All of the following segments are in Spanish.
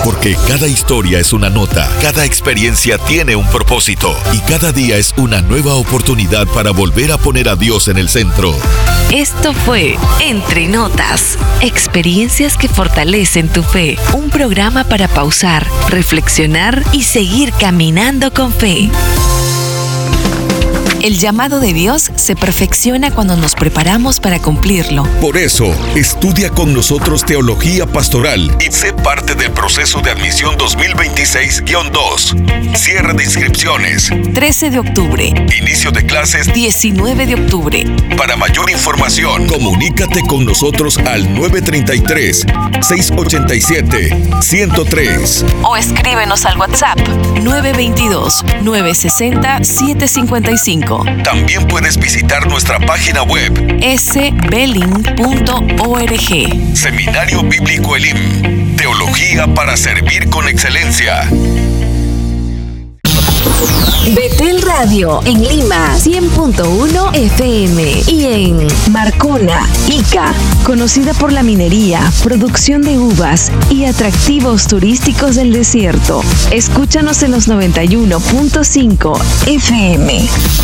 Porque cada historia es una nota, cada experiencia tiene un propósito y cada día es una nueva oportunidad para volver a poner a Dios en el centro. Esto fue Entre Notas, experiencias que fortalecen tu fe. Un programa para pausar, reflexionar y seguir caminando con fe. El llamado de Dios se perfecciona cuando nos preparamos para cumplirlo. Por eso, estudia con nosotros Teología Pastoral y sé parte del proceso de admisión 2026-2. Cierre de inscripciones 13 de octubre. Inicio de clases 19 de octubre. Para mayor información, comunícate con nosotros al 933-687-103 o escríbenos al WhatsApp 922-960-755. También puedes visitar nuestra página web sbelin.org. Seminario Bíblico Elim. Teología para servir con excelencia. Betel Radio en Lima 100.1 FM y en Marcona, Ica, conocida por la minería, producción de uvas y atractivos turísticos del desierto. Escúchanos en los 91.5 FM.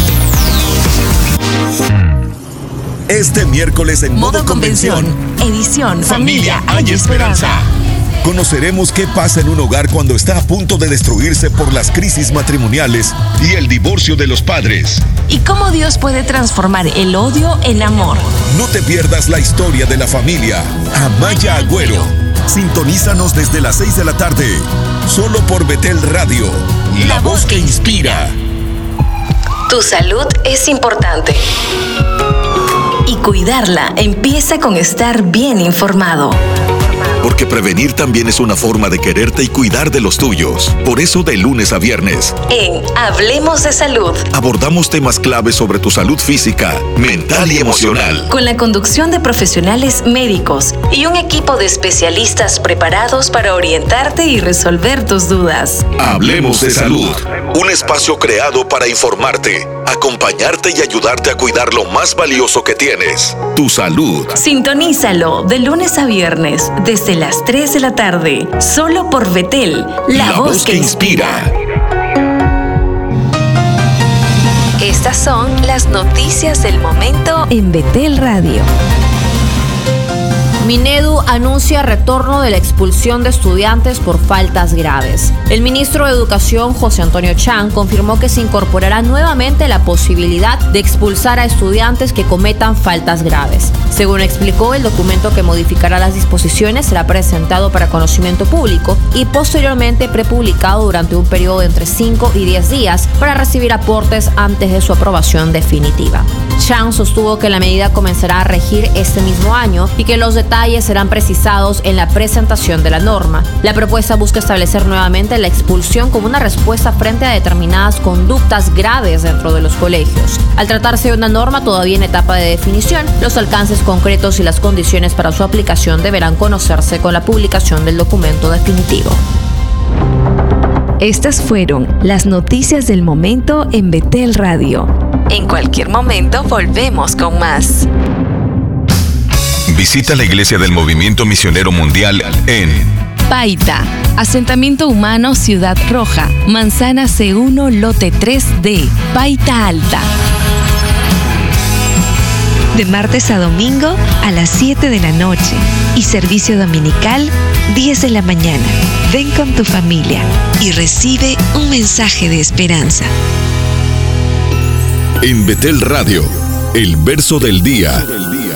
Este miércoles en Modo Convención, edición Familia hay Esperanza. Conoceremos qué pasa en un hogar cuando está a punto de destruirse por las crisis matrimoniales y el divorcio de los padres. Y cómo Dios puede transformar el odio en amor. No te pierdas la historia de la familia Amaya Agüero. Sintonízanos desde las 6 de la tarde, solo por Betel Radio, la voz que inspira. Tu salud es importante. Y cuidarla empieza con estar bien informado. Porque prevenir también es una forma de quererte y cuidar de los tuyos. Por eso, de lunes a viernes, en Hablemos de Salud, abordamos temas claves sobre tu salud física, mental y emocional. Con la conducción de profesionales médicos y un equipo de especialistas preparados para orientarte y resolver tus dudas. Hablemos de Salud. Un espacio creado para informarte, acompañarte y ayudarte a cuidar lo más valioso que tienes, tu salud. Sintonízalo de lunes a viernes, desde las 3 de la tarde, solo por Betel, la voz que inspira. Estas son las noticias del momento en Betel Radio. Minedu anuncia retorno de la expulsión de estudiantes por faltas graves. El ministro de Educación, José Antonio Chang, confirmó que se incorporará nuevamente la posibilidad de expulsar a estudiantes que cometan faltas graves. Según explicó, el documento que modificará las disposiciones será presentado para conocimiento público y posteriormente prepublicado durante un periodo de entre 5 y 10 días para recibir aportes antes de su aprobación definitiva. Chang sostuvo que la medida comenzará a regir este mismo año y que los detalles serán precisados en la presentación de la norma. La propuesta busca establecer nuevamente la expulsión como una respuesta frente a determinadas conductas graves dentro de los colegios. Al tratarse de una norma todavía en etapa de definición, los alcances concretos y las condiciones para su aplicación deberán conocerse con la publicación del documento definitivo. Estas fueron las noticias del momento en Betel Radio. En cualquier momento volvemos con más. Visita la Iglesia del Movimiento Misionero Mundial en Paita, asentamiento humano Ciudad Roja, Manzana C1, lote 3D, Paita Alta. De martes a domingo a las 7 de la noche y servicio dominical 10 de la mañana. Ven con tu familia y recibe un mensaje de esperanza. En Betel Radio, el verso del día.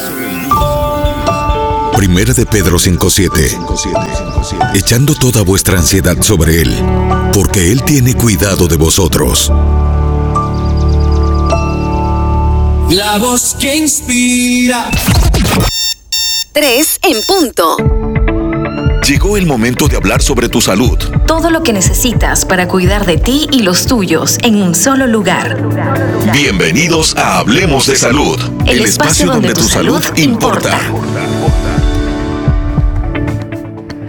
Primera de Pedro 5:7. Echando toda vuestra ansiedad sobre Él, porque Él tiene cuidado de vosotros. La voz que inspira. 3 en punto. Llegó el momento de hablar sobre tu salud. Todo lo que necesitas para cuidar de ti y los tuyos en un solo lugar. Bienvenidos a Hablemos de Salud, el espacio donde tu salud importa.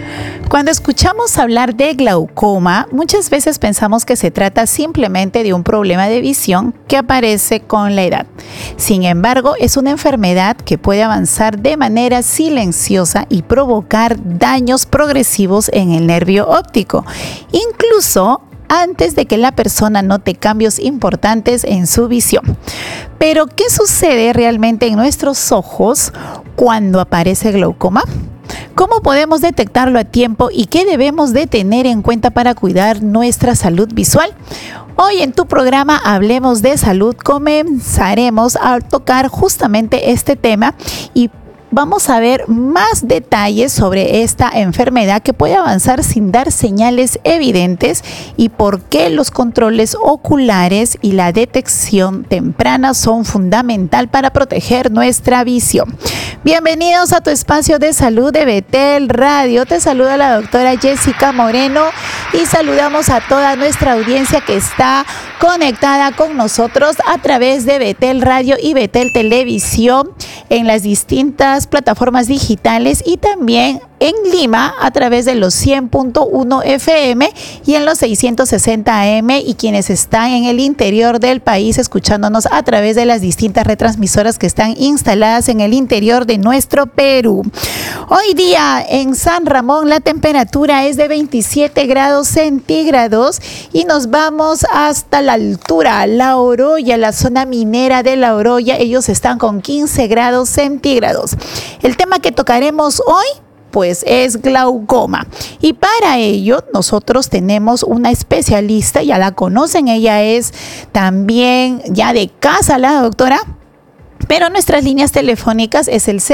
Cuando escuchamos hablar de glaucoma, muchas veces pensamos que se trata simplemente de un problema de visión que aparece con la edad. Sin embargo, es una enfermedad que puede avanzar de manera silenciosa y provocar daños progresivos en el nervio óptico, incluso antes de que la persona note cambios importantes en su visión. Pero, ¿qué sucede realmente en nuestros ojos cuando aparece glaucoma? ¿Cómo podemos detectarlo a tiempo y qué debemos de tener en cuenta para cuidar nuestra salud visual? Hoy en tu programa Hablemos de Salud comenzaremos a tocar justamente este tema y vamos a ver más detalles sobre esta enfermedad que puede avanzar sin dar señales evidentes y por qué los controles oculares y la detección temprana son fundamental para proteger nuestra visión. Bienvenidos a tu espacio de salud de Betel Radio. Te saluda la doctora Jessica Moreno y saludamos a toda nuestra audiencia que está conectada con nosotros a través de Betel Radio y Betel Televisión en las distintas plataformas digitales y también en Lima a través de los 100.1 FM y en los 660 AM y quienes están en el interior del país escuchándonos a través de las distintas retransmisoras que están instaladas en el interior de nuestro Perú. Hoy día en San Ramón la temperatura es de 27 grados centígrados y nos vamos hasta la altura, La Oroya, la zona minera de La Oroya. Ellos están con 15 grados centígrados. El tema que tocaremos hoy pues es glaucoma. Y para ello nosotros tenemos una especialista, ya la conocen, ella es también ya de casa la doctora. Pero nuestras líneas telefónicas es el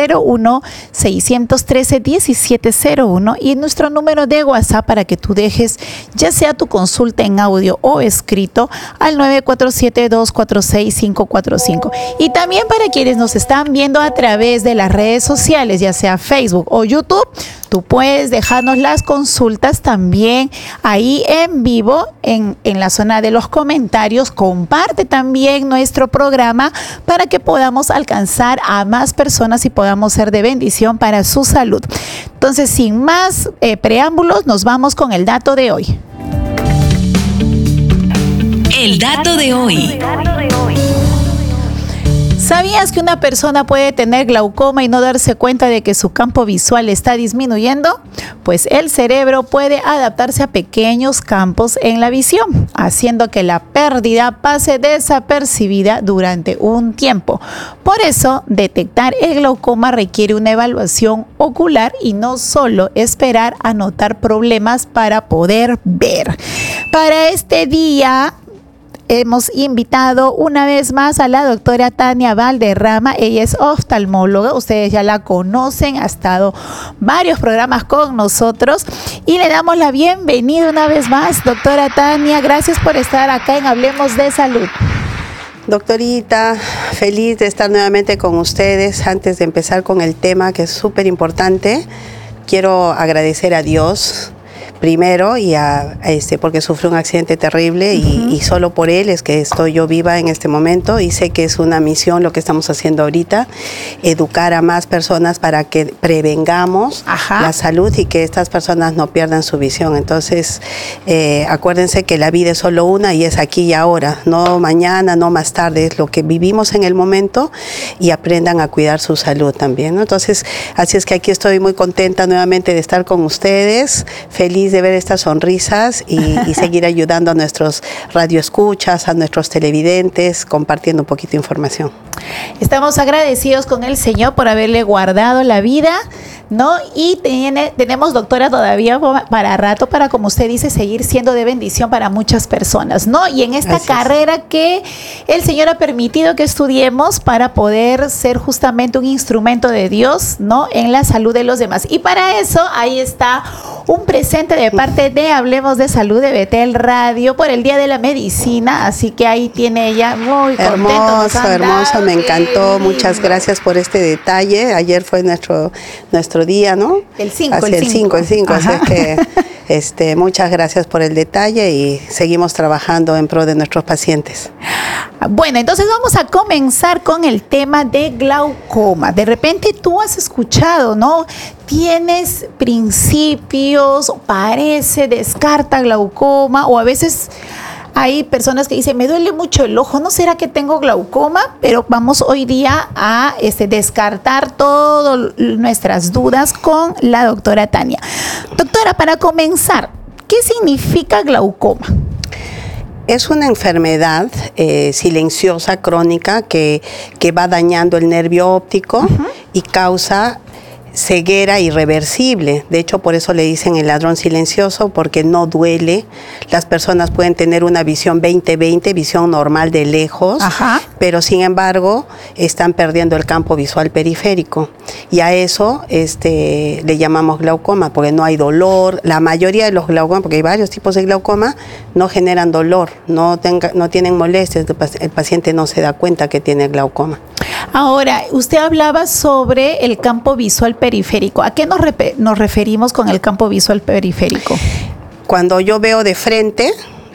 01-613-1701 y nuestro número de WhatsApp para que tú dejes ya sea tu consulta en audio o escrito al 947-246-545. Y también para quienes nos están viendo a través de las redes sociales, ya sea Facebook o YouTube, tú puedes dejarnos las consultas también ahí en vivo en la zona de los comentarios. Comparte también nuestro programa para que podamos alcanzar a más personas y podamos ser de bendición para su salud. Entonces, sin más preámbulos, nos vamos con el dato de hoy. El dato de hoy. ¿Sabías que una persona puede tener glaucoma y no darse cuenta de que su campo visual está disminuyendo? Pues el cerebro puede adaptarse a pequeños campos en la visión, haciendo que la pérdida pase desapercibida durante un tiempo. Por eso, detectar el glaucoma requiere una evaluación ocular y no solo esperar a notar problemas para poder ver. Para este día hemos invitado una vez más a la doctora Tania Valderrama. Ella es oftalmóloga, ustedes ya la conocen, ha estado varios programas con nosotros y le damos la bienvenida una vez más. Doctora Tania, gracias por estar acá en Hablemos de Salud. Doctorita, feliz de estar nuevamente con ustedes. Antes de empezar con el tema que es súper importante, quiero agradecer a Dios primero y porque sufrió un accidente terrible y solo por él es que estoy yo viva en este momento y sé que es una misión lo que estamos haciendo ahorita, educar a más personas para que prevengamos la salud y que estas personas no pierdan su visión. Entonces, acuérdense que la vida es solo una y es aquí y ahora, no mañana, no más tarde, es lo que vivimos en el momento y aprendan a cuidar su salud también, ¿no? Entonces, así es que aquí estoy muy contenta nuevamente de estar con ustedes, feliz de ver estas sonrisas y seguir ayudando a nuestros radioescuchas, a nuestros televidentes, compartiendo un poquito de información. Estamos agradecidos con el Señor por haberle guardado la vida, ¿no? Y tenemos, doctora, todavía para rato, para, como usted dice, seguir siendo de bendición para muchas personas, ¿no? Y en esta carrera que el Señor ha permitido que estudiemos para poder ser justamente un instrumento de Dios, ¿no? En la salud de los demás. Y para eso, ahí está un presente de parte de Hablemos de Salud de Betel Radio por el Día de la Medicina, así que ahí tiene ella muy contenta. Hermoso, me encantó, muchas gracias por este detalle. Ayer fue nuestro día, ¿no? El 5. Así es que muchas gracias por el detalle y seguimos trabajando en pro de nuestros pacientes. Bueno, entonces vamos a comenzar con el tema de glaucoma. De repente tú has escuchado, ¿no? Tienes principios, parece, descarta glaucoma, o a veces hay personas que dicen, me duele mucho el ojo, ¿no será que tengo glaucoma? Pero vamos hoy día a descartar todas nuestras dudas con la doctora Tania. Doctora, para comenzar, ¿qué significa glaucoma? Es una enfermedad silenciosa, crónica, que va dañando el nervio óptico y causa ceguera irreversible. De hecho, por eso le dicen el ladrón silencioso, porque no duele. Las personas pueden tener una visión 20/20, visión normal de lejos, pero sin embargo están perdiendo el campo visual periférico. Y a eso le llamamos glaucoma, porque no hay dolor. La mayoría de los glaucomas, porque hay varios tipos de glaucoma, no generan dolor, no tienen molestias. El paciente no se da cuenta que tiene glaucoma. Ahora, usted hablaba sobre el campo visual periférico. ¿A qué nos referimos con el campo visual periférico? Cuando yo veo de frente,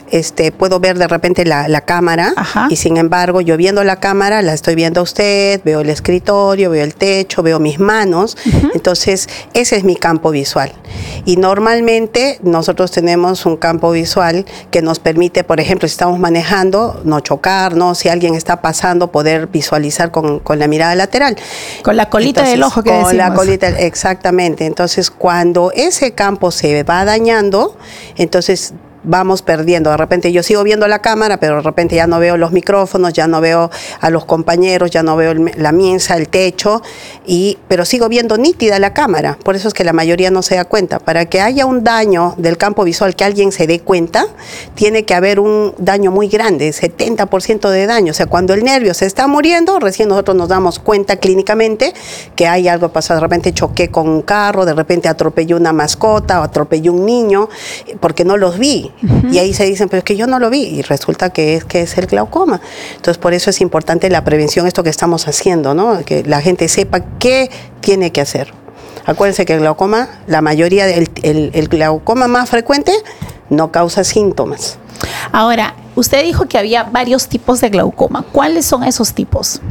puedo ver de repente la cámara, y sin embargo yo viendo la cámara la estoy viendo a usted, veo el escritorio, veo el techo, veo mis manos. Entonces ese es mi campo visual, y normalmente nosotros tenemos un campo visual que nos permite, por ejemplo, si estamos manejando, no chocarnos, si alguien está pasando, poder visualizar con la mirada lateral, con la colita del ojo, que decimos. Con la colita, exactamente. Entonces cuando ese campo se va dañando, entonces vamos perdiendo. De repente yo sigo viendo la cámara, pero de repente ya no veo los micrófonos, ya no veo a los compañeros, ya no veo la mesa, el techo, pero sigo viendo nítida la cámara. Por eso es que la mayoría no se da cuenta. Para que haya un daño del campo visual, que alguien se dé cuenta, tiene que haber un daño muy grande, 70% de daño. O sea, cuando el nervio se está muriendo, recién nosotros nos damos cuenta clínicamente que hay algo pasado. De repente choqué con un carro, de repente atropellé una mascota o atropellé un niño, porque no los vi. Y ahí se dicen, pero es que yo no lo vi, y resulta que es el glaucoma. Entonces, por eso es importante la prevención, esto que estamos haciendo, ¿no? Que la gente sepa qué tiene que hacer. Acuérdense que el glaucoma, la mayoría el glaucoma más frecuente no causa síntomas. Ahora, usted dijo que había varios tipos de glaucoma. ¿Cuáles son esos tipos?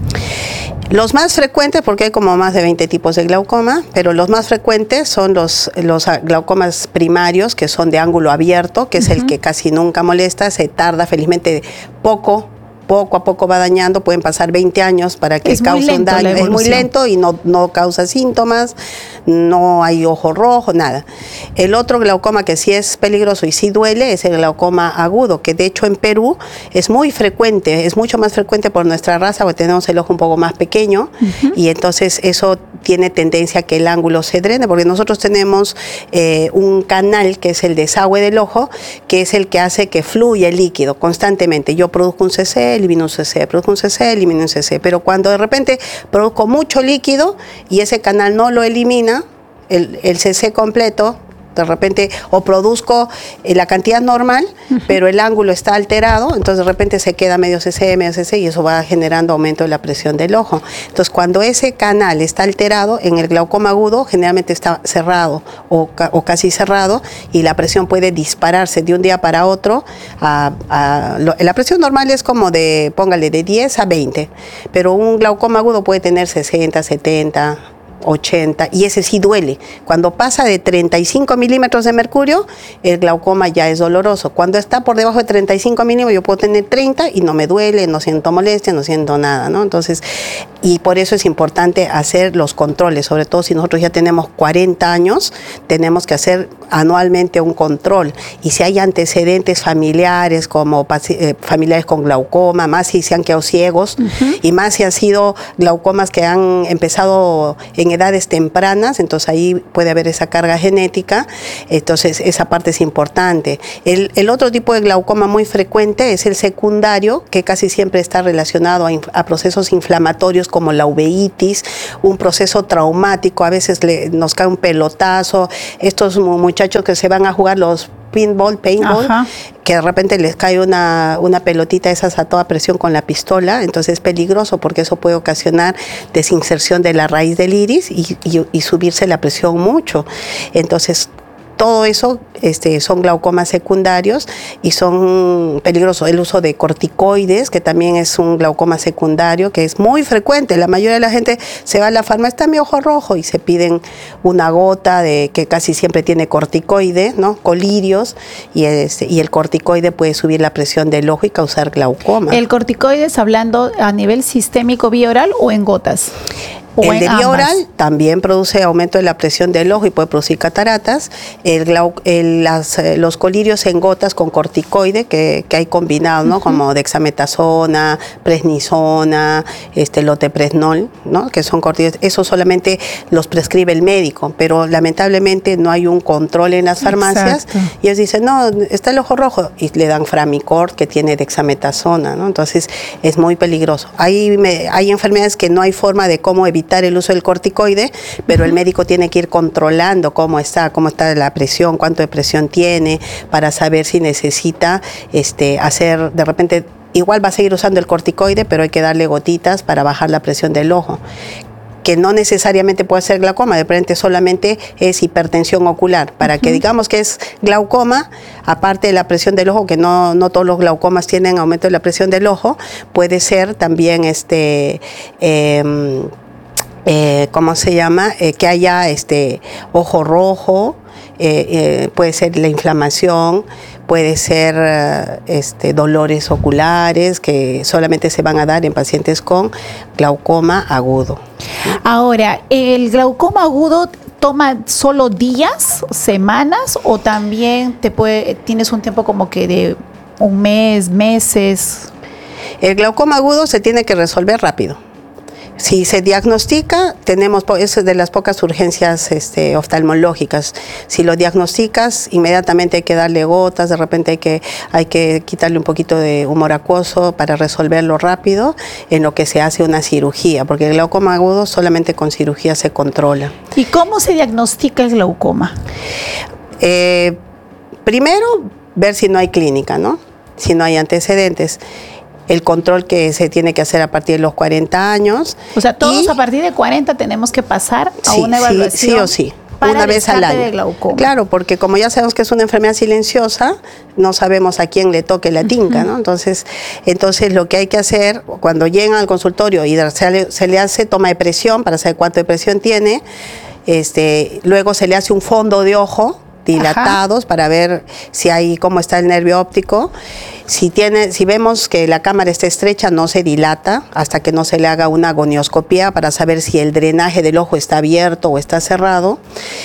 Los más frecuentes, porque hay como más de 20 tipos de glaucoma, pero los más frecuentes son los glaucomas primarios, que son de ángulo abierto, que es el que casi nunca molesta, se tarda felizmente poco a poco va dañando, pueden pasar 20 años para que cause un daño. Es muy lento y no causa síntomas, no hay ojo rojo, nada. El otro glaucoma que sí es peligroso y sí duele es el glaucoma agudo, que de hecho en Perú es muy frecuente, es mucho más frecuente por nuestra raza, porque tenemos el ojo un poco más pequeño, y entonces eso tiene tendencia a que el ángulo se drene, porque nosotros tenemos un canal que es el desagüe del ojo, que es el que hace que fluya el líquido constantemente. Yo produzco un CC, elimino un CC, produzco un CC, elimino un CC, pero cuando de repente produzco mucho líquido y ese canal no lo elimina, el CC completo, de repente, o produzco la cantidad normal, pero el ángulo está alterado, entonces de repente se queda medio CC, y eso va generando aumento de la presión del ojo. Entonces, cuando ese canal está alterado, en el glaucoma agudo generalmente está cerrado o casi cerrado, y la presión puede dispararse de un día para otro. La presión normal es como póngale, de 10 a 20, pero un glaucoma agudo puede tener 60, 70, 80, y ese sí duele. Cuando pasa de 35 milímetros de mercurio, el glaucoma ya es doloroso. Cuando está por debajo de 35 milímetros, yo puedo tener 30 y no me duele, no siento molestia, no siento nada, ¿no? Entonces, y por eso es importante hacer los controles, sobre todo si nosotros ya tenemos 40 años, tenemos que hacer anualmente un control. Y si hay antecedentes familiares, como familiares con glaucoma, más si se han quedado ciegos, y más si han sido glaucomas que han empezado en edades tempranas, entonces ahí puede haber esa carga genética, entonces esa parte es importante. El otro tipo de glaucoma muy frecuente es el secundario, que casi siempre está relacionado a procesos inflamatorios como la uveitis, un proceso traumático, a veces nos cae un pelotazo, estos muchachos que se van a jugar los paintball, que de repente les cae una pelotita esas a toda presión con la pistola, entonces es peligroso porque eso puede ocasionar desinserción de la raíz del iris y subirse la presión mucho. Entonces, todo eso son glaucomas secundarios y son peligrosos. El uso de corticoides, que también es un glaucoma secundario, que es muy frecuente. La mayoría de la gente se va a la farmacia, está mi ojo rojo, y se piden una gota que casi siempre tiene corticoide, ¿no? Colirios, y el corticoide puede subir la presión del ojo y causar glaucoma. ¿El corticoide es hablando a nivel sistémico vía oral o en gotas? El de vía oral también produce aumento de la presión del ojo y puede producir cataratas. Los colirios en gotas con corticoide que hay combinados, ¿no? Como dexametasona, prednisona, loteprednol, ¿no? Que son corticoides. Eso solamente los prescribe el médico, pero lamentablemente no hay un control en las farmacias. Exacto. Y ellos dicen, no, está el ojo rojo, y le dan Framicort, que tiene dexametasona, ¿no? Entonces es muy peligroso. Hay enfermedades que no hay forma de cómo evitar el uso del corticoide, pero el médico tiene que ir controlando cómo está la presión, cuánto de presión tiene, para saber si necesita hacer, de repente, igual va a seguir usando el corticoide, pero hay que darle gotitas para bajar la presión del ojo, que no necesariamente puede ser glaucoma, de repente solamente es hipertensión ocular. Para que digamos que es glaucoma, aparte de la presión del ojo, que no todos los glaucomas tienen aumento de la presión del ojo, puede ser también ¿cómo se llama? Que haya ojo rojo, puede ser la inflamación, puede ser dolores oculares que solamente se van a dar en pacientes con glaucoma agudo. Ahora, ¿el glaucoma agudo toma solo días, semanas, o también tienes un tiempo como que de un mes, meses? El glaucoma agudo se tiene que resolver rápido. Si se diagnostica, es de las pocas urgencias oftalmológicas. Si lo diagnosticas, inmediatamente hay que darle gotas, de repente hay que quitarle un poquito de humor acuoso para resolverlo rápido, en lo que se hace una cirugía, porque el glaucoma agudo solamente con cirugía se controla. ¿Y cómo se diagnostica el glaucoma? Primero, ver si no hay clínica, ¿no? Si no hay antecedentes. El control que se tiene que hacer a partir de los 40 años. O sea, todos a partir de 40 tenemos que pasar a una evaluación. Sí o sí, una vez al año. De glaucoma. Claro, porque como ya sabemos que es una enfermedad silenciosa, no sabemos a quién le toque la tinca, ¿no? Entonces lo que hay que hacer cuando llegan al consultorio y se le hace toma de presión para saber cuánto de presión tiene, luego se le hace un fondo de ojo dilatados para ver cómo está el nervio óptico. Si vemos que la cámara está estrecha, no se dilata hasta que no se le haga una gonioscopía para saber si el drenaje del ojo está abierto o está cerrado.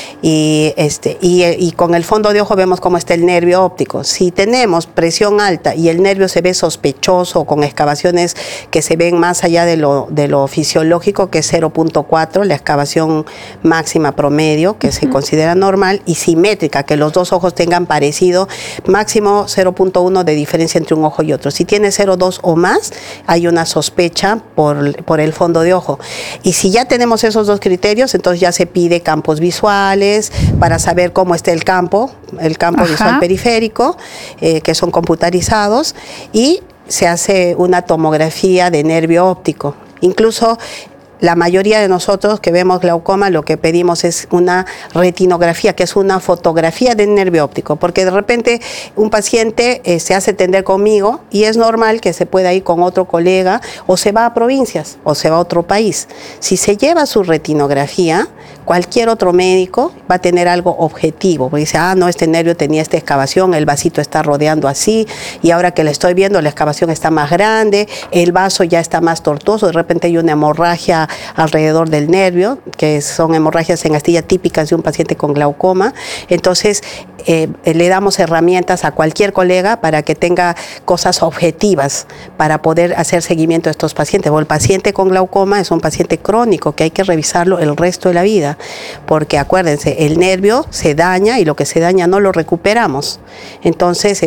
Y con el fondo de ojo vemos cómo está el nervio óptico. Si tenemos presión alta y el nervio se ve sospechoso, con excavaciones que se ven más allá de lo fisiológico, que es 0.4, la excavación máxima promedio, que se considera normal, y simétrica, que los dos ojos tengan parecido, máximo 0.1 de diferencia entre un ojo y otro. Si tiene 0.2 o más, hay una sospecha por el fondo de ojo. Y si ya tenemos esos dos criterios, entonces ya se pide campos visuales para saber cómo está el campo visual periférico, que son computarizados, y se hace una tomografía de nervio óptico. Incluso la mayoría de nosotros que vemos glaucoma, lo que pedimos es una retinografía, que es una fotografía del nervio óptico, porque de repente un paciente se hace atender conmigo y es normal que se pueda ir con otro colega, o se va a provincias o se va a otro país. Si se lleva su retinografía, cualquier otro médico va a tener algo objetivo, porque dice, no, este nervio tenía esta excavación, el vasito está rodeando así, y ahora que la estoy viendo, la excavación está más grande, el vaso ya está más tortuoso, de repente hay una hemorragia alrededor del nervio, que son hemorragias en astilla típicas de un paciente con glaucoma. Entonces le damos herramientas a cualquier colega para que tenga cosas objetivas para poder hacer seguimiento de estos pacientes. O el paciente con glaucoma es un paciente crónico que hay que revisarlo el resto de la vida, porque acuérdense, el nervio se daña y lo que se daña no lo recuperamos. Entonces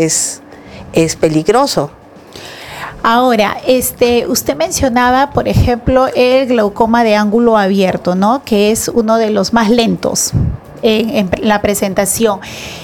es peligroso. Ahora, usted mencionaba, por ejemplo, el glaucoma de ángulo abierto, ¿no? Que es uno de los más lentos en la presentación.